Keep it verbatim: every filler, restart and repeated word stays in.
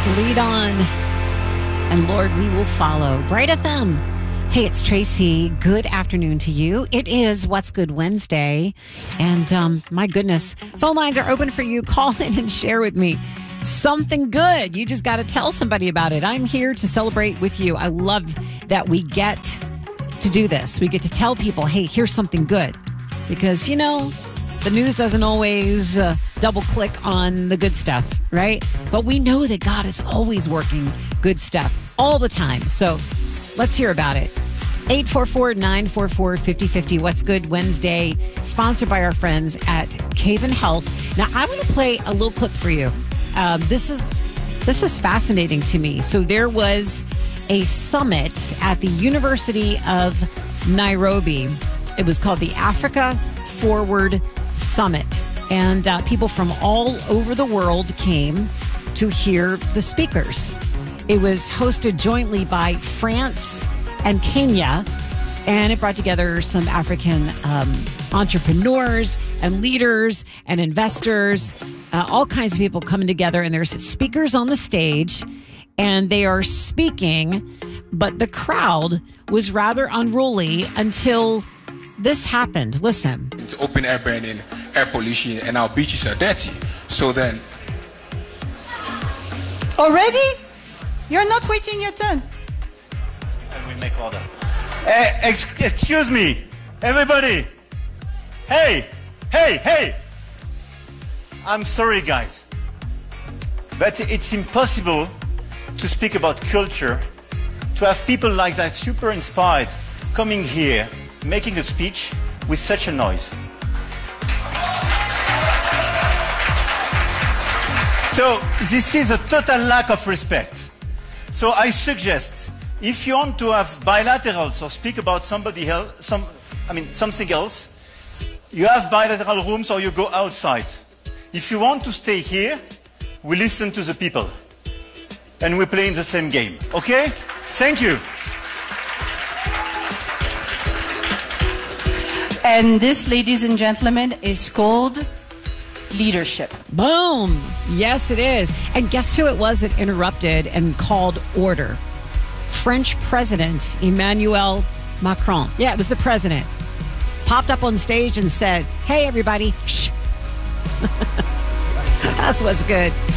Lead on, and Lord, we will follow. Bright F M. Hey, it's Tracy. Good afternoon to you. It is What's Good Wednesday. And um, my goodness, phone lines are open for you. Call in and share with me something good. You just got to tell somebody about it. I'm here to celebrate with you. I love that we get to do this. We get to tell people, hey, here's something good. Because, you know, the news doesn't always uh, double click on the good stuff, right? But we know that God is always working good stuff all the time. So let's hear about it. eight four four, nine four four, five zero five zero. What's Good Wednesday, sponsored by our friends at Caven Health. Now, I want to play a little clip for you. Uh, this is this is fascinating to me. So there was a summit at the University of Nairobi. It was called the Africa Forward Summit. And uh, people from all over the world came to hear the speakers. It was hosted jointly by France and Kenya, and it brought together some African um, entrepreneurs and leaders and investors, uh, all kinds of people coming together, and there's speakers on the stage, and they are speaking, but the crowd was rather unruly until this happened. Listen. It's open air burning, air pollution, and our beaches are dirty. So then... Already? You're not waiting your turn. And we make order. Hey, ex- excuse me, everybody. Hey, hey, hey. I'm sorry, guys. But it's impossible to speak about culture, to have people like that super inspired coming here, making a speech with such a noise. So this is a total lack of respect. So I suggest, if you want to have bilaterals or speak about somebody else, some, I mean something else, you have bilateral rooms or you go outside. If you want to stay here, we listen to the people. And we play in the same game. Okay? Thank you. And this, ladies and gentlemen, is called leadership. Boom. Yes, it is. And guess who it was that interrupted and called order? French President Emmanuel Macron. Yeah, it was the president. Popped up on stage and said, hey, everybody, shh. That's what's good.